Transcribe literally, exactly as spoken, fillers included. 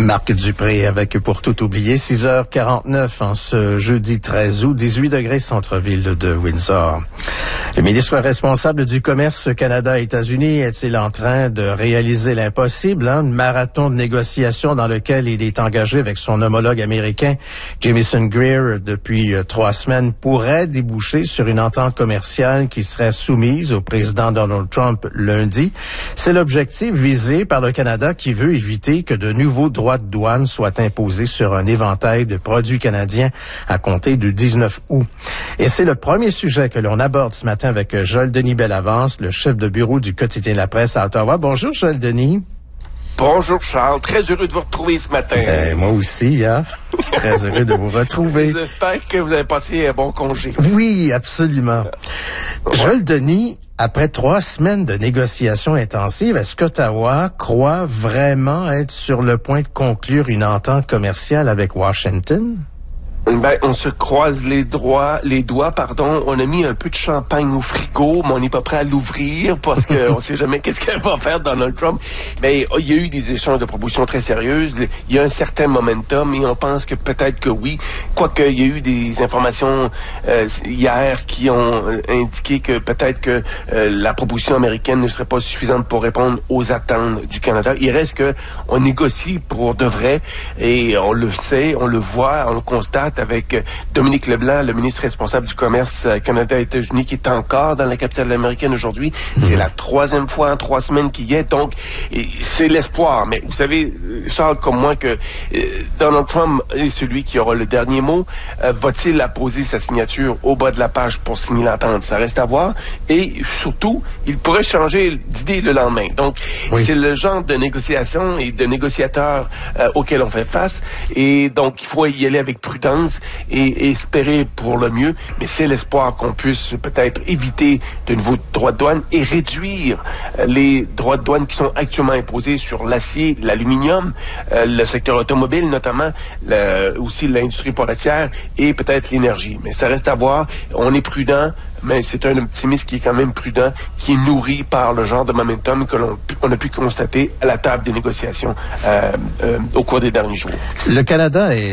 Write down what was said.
Marc Dupré avec Pour tout oublier, six heures quarante-neuf en ce jeudi treize août, dix-huit degrés centre-ville de Windsor. Le ministre responsable du commerce Canada-États-Unis est-il en train de réaliser l'impossible, hein? Un marathon de négociations dans lequel il est engagé avec son homologue américain Jamieson Greer depuis euh, trois semaines pourrait déboucher sur une entente commerciale qui serait soumise au président Donald Trump lundi. C'est l'objectif visé par le Canada qui veut éviter que de nouveaux droits de douane soient imposés sur un éventail de produits canadiens à compter du dix-neuf août. Et c'est le premier sujet que l'on aborde ce matin avec Joël Denis Bellavance, le chef de bureau du quotidien La Presse à Ottawa. Bonjour Joël Denis. Bonjour Charles, très heureux de vous retrouver ce matin. Ben, moi aussi, hein. Je suis très heureux de vous retrouver. J'espère que vous avez passé un bon congé. Oui, absolument. Ouais. Joël Denis, après trois semaines de négociations intensives, est-ce qu'Ottawa croit vraiment être sur le point de conclure une entente commerciale avec Washington? Ben, on se croise les doigts, les doigts, pardon. On a mis un peu de champagne au frigo, mais on n'est pas prêt à l'ouvrir parce qu'on ne sait jamais qu'est-ce qu'elle va faire Donald Trump. Mais il y a eu des échanges de propositions très sérieuses. Il y a un certain momentum et on pense que peut-être que oui. Quoique il y a eu des informations euh, hier qui ont indiqué que peut-être que euh, la proposition américaine ne serait pas suffisante pour répondre aux attentes du Canada. Il reste que on négocie pour de vrai et on le sait, on le voit, on le constate avec Dominique Leblanc, le ministre responsable du commerce Canada-États-Unis, qui est encore dans la capitale américaine aujourd'hui. Mmh. C'est la troisième fois en trois semaines qu'il y est, donc et c'est l'espoir. Mais vous savez, Charles, comme moi, que euh, Donald Trump est celui qui aura le dernier mot. Euh, va-t-il apposer sa signature au bas de la page pour signer l'entente? Ça reste à voir. Et surtout, il pourrait changer d'idée le lendemain. Donc, oui. C'est le genre de négociation et de négociateurs euh, auquel on fait face. Et donc, il faut y aller avec prudence et, et espérer pour le mieux, mais c'est l'espoir qu'on puisse peut-être éviter de nouveaux droits de douane et réduire les droits de douane qui sont actuellement imposés sur l'acier, l'aluminium, euh, le secteur automobile notamment, le, aussi l'industrie portière et peut-être l'énergie. Mais ça reste à voir. On est prudent, mais c'est un optimisme qui est quand même prudent, qui est nourri par le genre de momentum que l'on on a pu constater à la table des négociations euh, euh, au cours des derniers jours. Le Canada est